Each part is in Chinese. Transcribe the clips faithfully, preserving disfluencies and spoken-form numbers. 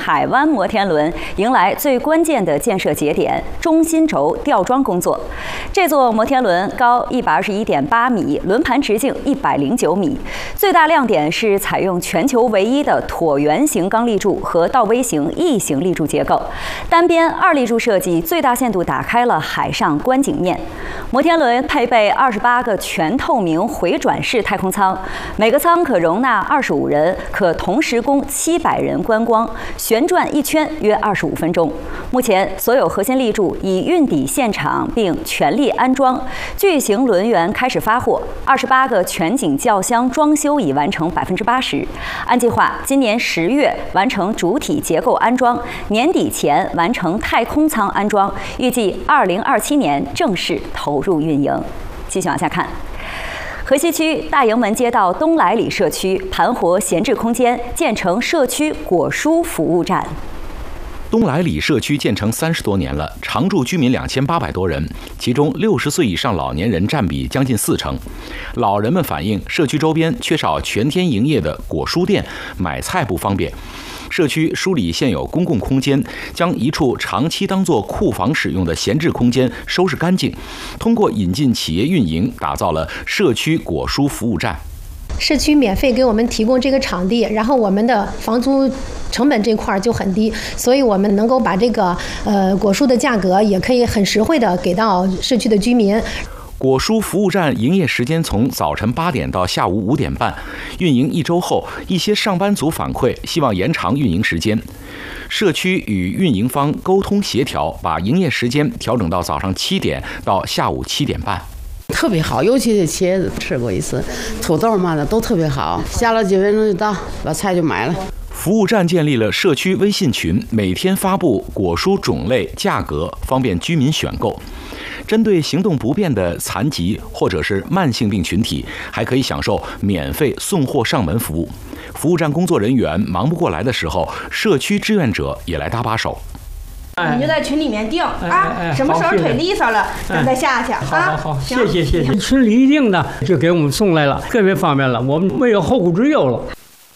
海湾摩天轮迎来最关键的建设节点——中心轴吊装工作。这座摩天轮高一百二十一点八米，轮盘直径一百零九米。最大亮点是采用全球唯一的椭圆形钢立柱和倒 V 型翼形立柱结构，单边二立柱设计最大限度打开了海上观景面。摩天轮配备二十八个全透明回转式太空舱，每个舱可容纳二十五人，可同时供七百人观光，旋转一圈约二十五分钟。目前所有核心立柱已运抵现场并全力安装，巨型轮圆开始发货，二十八个全景轿厢装修已完成百分之八十。按计划，今年十月完成主体结构安装，年底前完成太空舱安装，预计二零二七年正式投入运营。继续往下看。 河西区大营门街道东来里社区盘活闲置空间，建成社区果蔬服务站。 东来里社区建成三十多年了，常住居民两千八百多人，其中六十岁以上老年人占比将近四成。老人们反映，社区周边缺少全天营业的果蔬店，买菜不方便。 社区梳理现有公共空间，将一处长期当作库房使用的闲置空间收拾干净，通过引进企业运营，打造了社区果蔬服务站。 社区免费给我们提供这个场地，然后我们的房租成本这块就很低，所以我们能够把这个呃果蔬的价格也可以很实惠的给到社区的居民。 果蔬服务站营业时间从早晨八点到下午五点半，运营一周后，一些上班族反馈希望延长运营时间。社区与运营方沟通协调，把营业时间调整到早上七点到下午七点半。 特别好，尤其是茄子吃过一次，土豆嘛的都特别好，下了几分钟就到，把菜就买了。 服务站建立了社区微信群，每天发布果蔬种类、价格，方便居民选购。针对行动不便的残疾或者是慢性病群体，还可以享受免费送货上门服务。服务站工作人员忙不过来的时候，社区志愿者也来搭把手。 你就在群里面定啊，什么时候腿利索了，咱再下去啊。 好好好，谢谢谢谢。群里一定的就给我们送来了，特别方便了，我们没有后顾之忧了。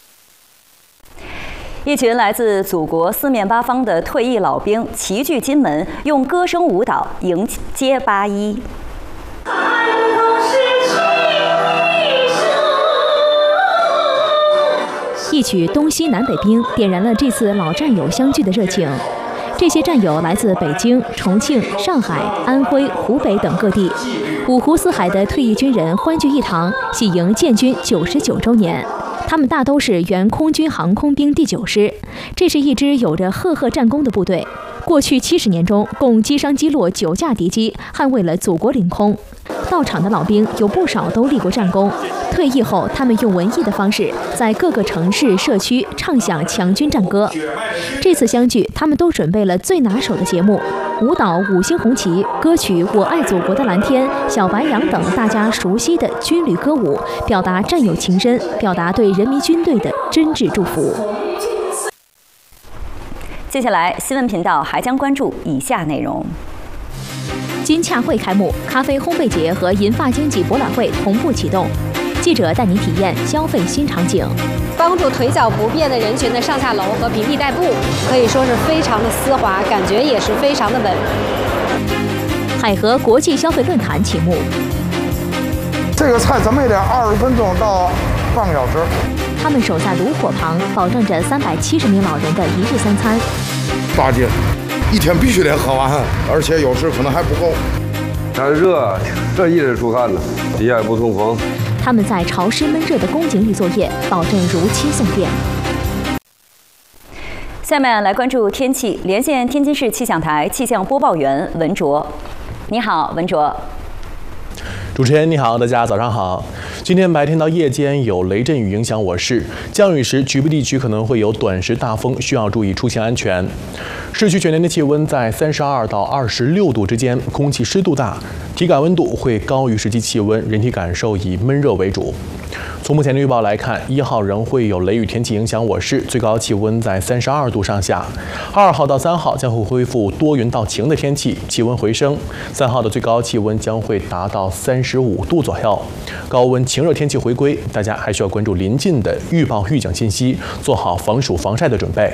一群来自祖国四面八方的退役老兵齐聚金门，用歌声舞蹈迎接八一。 一曲《东西南北兵》点燃了这次老战友相聚的热情。这些战友来自北京、重庆、上海、安徽、湖北等各地，五湖四海的退役军人欢聚一堂，喜迎建军九十九周年。 他们大都是原空军航空兵第九师，这是一支有着赫赫战功的部队。过去七十年中，共击伤击落九架敌机，捍卫了祖国领空。到场的老兵有不少都立过战功，退役后，他们用文艺的方式，在各个城市社区唱响强军战歌。这次相聚，他们都准备了最拿手的节目。 舞蹈《五星红旗》、歌曲《我爱祖国的蓝天》、小白杨等大家熟悉的军旅歌舞，表达战友情深，表达对人民军队的真挚祝福。 接下来，新闻频道还将关注以下内容： 金洽会开幕，咖啡烘焙节和银发经济博览会同步启动，记者带您体验消费新场景。 帮助腿脚不便的人群的上下楼和平地代步，可以说是非常的丝滑，感觉也是非常的稳。 海河国际消费论坛启幕， 这个菜怎么也得二十分钟到半个小时。 他们守在炉火旁，保证着三百七十名老人的一日三餐。 大姐，一天必须得喝完，而且有时可能还不够。 天热，这一直出汗呢，底下也不通风。 他们在潮湿闷热的宫颈里作业，保证如期送电。 下面来关注天气，连线天津市气象台气象播报员文卓。你好，文卓。 主持人你好，大家早上好。今天白天到夜间有雷阵雨影响我市，降雨时局部地区可能会有短时大风，需要注意出行安全。市区全天的气温在三十二到二十六度之间，空气湿度大，体感温度会高于实际气温，人体感受以闷热为主。从目前的预报来看，一号仍会有雷雨天气影响我市，最高气温在三十二度上下。二号到三号将会恢复多云到晴的天气，气温回升。三号的最高气温将会达到三十五度左右，高温晴热天气回归，大家还需要关注临近的预报预警信息，做好防暑防晒的准备。